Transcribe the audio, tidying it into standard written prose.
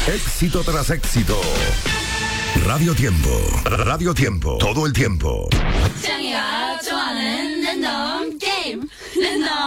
Éxito tras éxito. Radio Tiempo. Radio Tiempo. Todo el tiempo. 짱이가 좋아하는 랜덤 게임. 랜덤